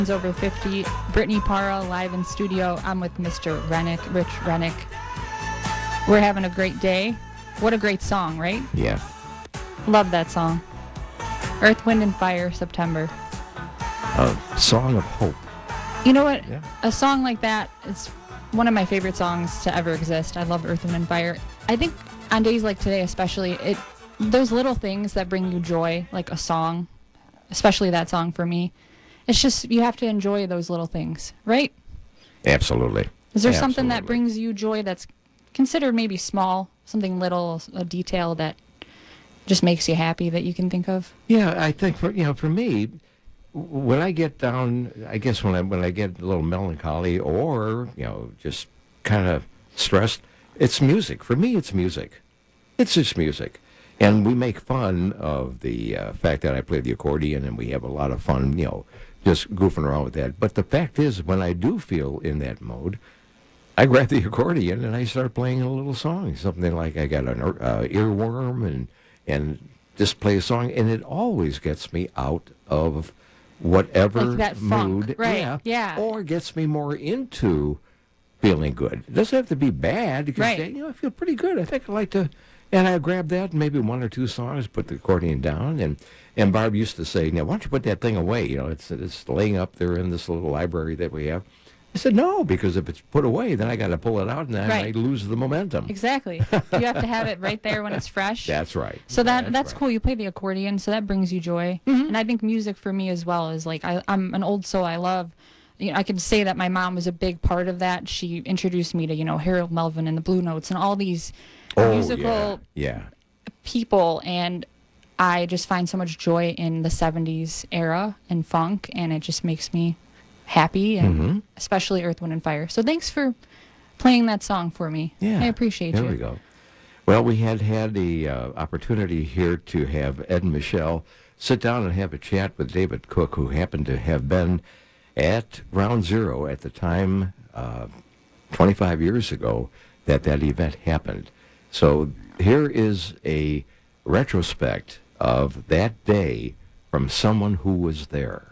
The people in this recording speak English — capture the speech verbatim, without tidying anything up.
Over fifty. Brittany Parra live in studio. I'm with Mister Rennick, Rich Rennick. We're having a great day. What a great song, right? Yeah. Love that song. Earth, Wind, and Fire, September. A song of hope. You know what? Yeah. A song like that is one of my favorite songs to ever exist. I love Earth, Wind, and Fire. I think on days like today especially, it those little things that bring you joy, like a song, especially that song for me, it's just, you have to enjoy those little things, right? Absolutely. Is there Absolutely. something that brings you joy that's considered maybe small, something little, a detail that just makes you happy that you can think of? Yeah, I think for you know for me, when I get down, I guess when I when I get a little melancholy or you know just kind of stressed, it's music. For me, it's music. It's just music, and we make fun of the uh, fact that I play the accordion, and we have a lot of fun, you know, just goofing around with that. But the fact is, when I do feel in that mode, I grab the accordion and I start playing a little song, something like I got an uh, earworm, and and just play a song, and it always gets me out of whatever Like that funk, mood, right, yeah, yeah. or gets me more into feeling good. It doesn't have to be bad, because Right. you know I feel pretty good. I think I like to, and I grab that, maybe one or two songs, put the accordion down, and and Barb used to say, "Now, why don't you put that thing away? You know, it's it's laying up there in this little library that we have." I said, "No, because if it's put away, then I got to pull it out, and then Right. I lose the momentum." Exactly. You have to have it right there when it's fresh. That's right. So that that's, right. cool. You play the accordion, so that brings you joy. And I think music for me as well is like, I, I'm an old soul. I love, you know, I could say that my mom was a big part of that. She introduced me to, you know, Harold Melvin and the Blue Notes and all these Oh, musical yeah, yeah. people, and I just find so much joy in the seventies era and funk, and it just makes me happy, and Mm-hmm. especially Earth, Wind, and Fire. So thanks for playing that song for me. Yeah. I appreciate there you. we go. Well, we had had the uh, opportunity here to have Ed and Michelle sit down and have a chat with David Cook, who happened to have been at Ground Zero at the time, uh, twenty-five years ago, that that event happened. So here is a retrospect of that day from someone who was there.